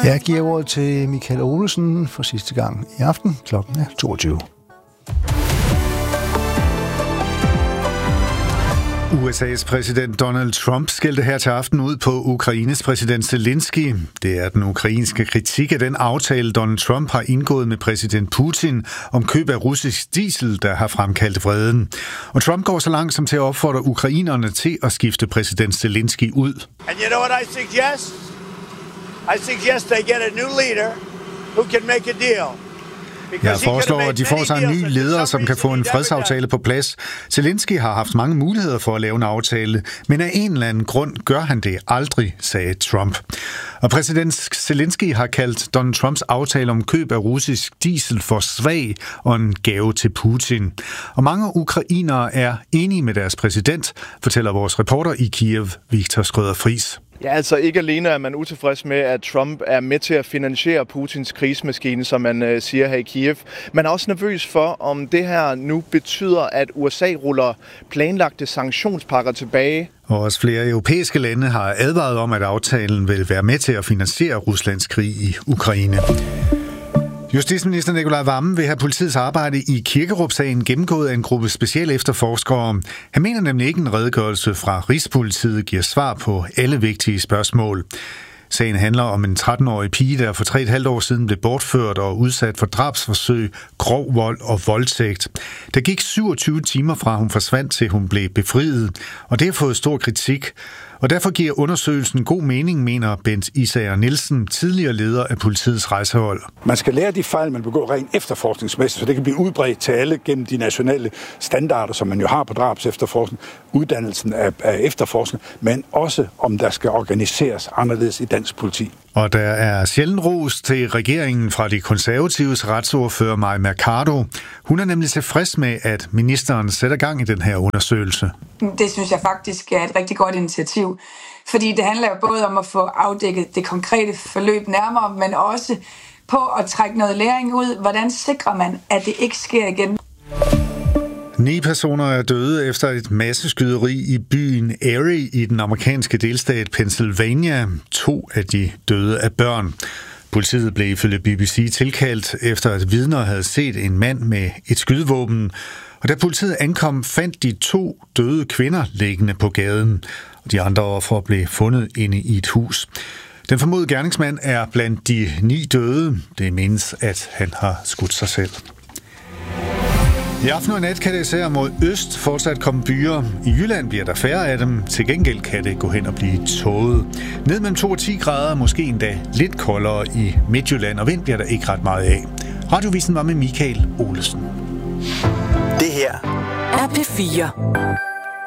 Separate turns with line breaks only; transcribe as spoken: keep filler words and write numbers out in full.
Jeg giver ordet til Michael Olesen for sidste gang i aften. Klokken er toogtyve.
U S A's præsident Donald Trump skældte her til aften ud på Ukraines præsident Zelensky. Det er den ukrainske kritik af den aftale, Donald Trump har indgået med præsident Putin om køb af russisk diesel, der har fremkaldt vreden. Og Trump går så langt som til at opfordre ukrainerne til at skifte præsident Zelensky ud.
And you know what I suggest? I suggest they get a new leader who can make a deal.
Jeg foreslår, at de får sig en ny leder, som kan få en fredsaftale på plads. Zelensky har haft mange muligheder for at lave en aftale, men af en eller anden grund gør han det aldrig, sagde Trump. Og præsident Zelensky har kaldt Donald Trumps aftale om køb af russisk diesel for svag og en gave til Putin. Og mange ukrainere er enige med deres præsident, fortæller vores reporter i Kiev, Victor Schrøder-Friis.
Ja, altså ikke alene er man utilfreds med, at Trump er med til at finansiere Putins krigsmaskine, som man øh, siger her i Kiev. Man er også nervøs for, om det her nu betyder, at U S A ruller planlagte sanktionspakker tilbage.
Og også flere europæiske lande har advaret om, at aftalen vil være med til at finansiere Ruslands krig i Ukraine. Justitsminister Nicolai Wammen vil have politiets arbejde i Kirkerup-sagen gennemgået af en gruppe specielle efterforskere. Han mener nemlig ikke, en redegørelse fra Rigspolitiet giver svar på alle vigtige spørgsmål. Sagen handler om en tretten-årig pige, der for tre og et halvt år siden blev bortført og udsat for drabsforsøg, grov vold og voldtægt. Der gik syvogtyve timer fra hun forsvandt til hun blev befriet, og det har fået stor kritik. Og derfor giver undersøgelsen god mening, mener Bent Isager Nielsen, tidligere leder af politiets rejsehold.
Man skal lære de fejl, man begår rent efterforskningsmæssigt, så det kan blive udbredt til alle gennem de nationale standarder, som man jo har på drabs efterforskning, uddannelsen af, af efterforskning, men også om der skal organiseres anderledes i dansk politi.
Og der er sjældent ros til regeringen fra de konservatives retsordfører Mai Mercado. Hun er nemlig tilfreds med, at ministeren sætter gang i den her undersøgelse.
Det synes jeg faktisk er et rigtig godt initiativ, fordi det handler jo både om at få afdækket det konkrete forløb nærmere, men også på at trække noget læring ud. Hvordan sikrer man, at det ikke sker igen?
Ni personer er døde efter et masseskyderi i byen Erie i den amerikanske delstat Pennsylvania. To af de døde er børn. Politiet blev ifølge B B C tilkaldt efter at vidner havde set en mand med et skydevåben. Og da politiet ankom, fandt de to døde kvinder liggende på gaden. Og de andre ofre blev fundet inde i et hus. Den formodede gerningsmand er blandt de ni døde. Det menes, at han har skudt sig selv. I aften og nat kan det især mod øst fortsat komme byer. I Jylland bliver der færre af dem. Til gengæld kan det gå hen og blive tåget. Ned mellem to og ti grader, måske endda lidt koldere i Midtjylland, og vind bliver der ikke ret meget af. Radiovisen var med Michael Olesen.
Det her er P fire.